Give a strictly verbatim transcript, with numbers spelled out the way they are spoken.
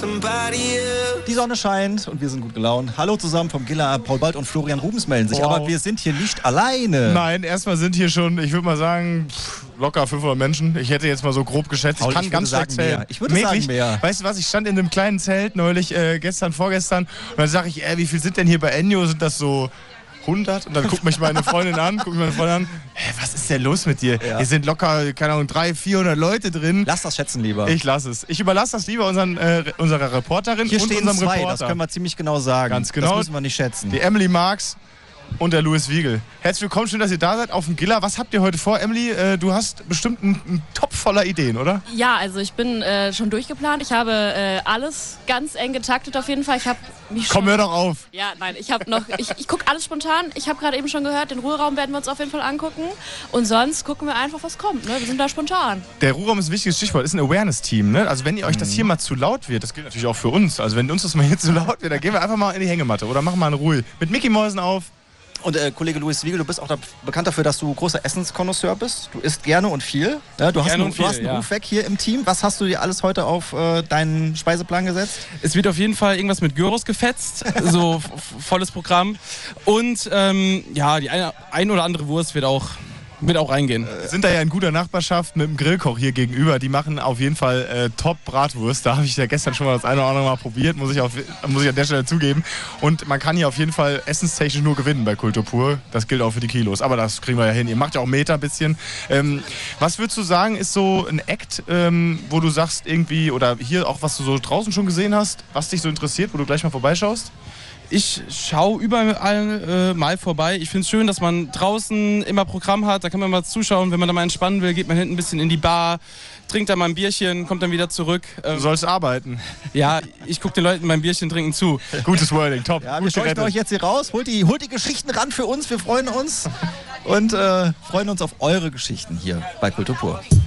Die Sonne scheint und wir sind gut gelaunt. Hallo zusammen vom Giller. Paul Bald und Florian Rubens melden sich. Wow. Aber wir sind hier nicht alleine. Nein, erstmal sind hier schon, ich würde mal sagen, pff, locker fünfhundert Menschen. Ich hätte jetzt mal so grob geschätzt. Paul, ich kann ich ganz würde schlecht sagen zählen. mehr. Ich würde sagen mehr. Weißt du was, ich stand in einem kleinen Zelt neulich, äh, gestern, vorgestern. Und dann sage ich, äh, wie viel sind denn hier bei Ennio? Sind das so hundert? Und dann guckt mich meine Freundin an, guckt mich meine Freundin an. Hä, was ist denn los mit dir? Ja. Hier sind locker, keine Ahnung, dreihundert, vierhundert Leute drin. Lass das schätzen lieber. Ich lasse es. Ich überlasse das lieber unseren, äh, unserer Reporterin Hier und stehen unserem zwei, Reporter. das können wir ziemlich genau sagen. Ganz genau. Das müssen wir nicht schätzen. Die Emily Marx und der Louis Wiegel. Herzlich willkommen, schön, dass ihr da seid auf dem Giller. Was habt ihr heute vor, Emily? Äh, du hast bestimmt einen, einen Topf voller Ideen, oder? Ja, also ich bin äh, schon durchgeplant. Ich habe äh, alles ganz eng getaktet auf jeden Fall. Ich habe mich Komm, schon... hör doch auf. Ja, nein, ich habe noch... Ich, ich gucke alles spontan. Ich habe gerade eben schon gehört, den Ruheraum werden wir uns auf jeden Fall angucken. Und sonst gucken wir einfach, was kommt. Ne? Wir sind da spontan. Der Ruhraum ist ein wichtiges Stichwort, ist ein Awareness-Team. Ne? Also wenn ihr euch das hier mal zu laut wird, das gilt natürlich auch für uns. Also wenn uns das mal hier zu laut wird, dann gehen wir einfach mal in die Hängematte oder machen mal eine Ruhe. Mit Mickey Mäusen auf. Und äh, Kollege Louis Wiegel, du bist auch da bekannt dafür, dass du großer Essenskonnoisseur bist. Du isst gerne und viel. Ja, du hast, Gerne einen, und du hast viel, einen ja. Ruf weg hier im Team. Was hast du dir alles heute auf äh, deinen Speiseplan gesetzt? Es wird auf jeden Fall irgendwas mit Gyros gefetzt, so f- volles Programm. Und ähm, ja, die eine, ein oder andere Wurst wird auch, wird auch reingehen. Wir sind da ja in guter Nachbarschaft mit dem Grillkoch hier gegenüber. Die machen auf jeden Fall äh, Top-Bratwurst. Da habe ich ja gestern schon mal das eine oder andere Mal probiert, muss ich, auf, muss ich an der Stelle zugeben. Und man kann hier auf jeden Fall essenstechnisch nur gewinnen bei Kultur pur. Das gilt auch für die Kilos. Aber das kriegen wir ja hin. Ihr macht ja auch Meter ein bisschen. Ähm, was würdest du sagen, ist so ein Act, ähm, wo du sagst irgendwie, oder hier auch, was du so draußen schon gesehen hast, was dich so interessiert, wo du gleich mal vorbeischaust? Ich schaue überall äh, mal vorbei. Ich finde es schön, dass man draußen immer Programm hat. Da kann man mal zuschauen. Wenn man da mal entspannen will, geht man hinten ein bisschen in die Bar, trinkt da mal ein Bierchen, kommt dann wieder zurück. Ähm, Du sollst arbeiten. ja, ich gucke den Leuten beim Bierchen trinken zu. Gutes Wording, top. Ja, wir Gut scheuchen gerettet. euch jetzt hier raus. Holt die, holt die Geschichten ran für uns. Wir freuen uns. Und äh, freuen uns auf eure Geschichten hier bei Kultur pur.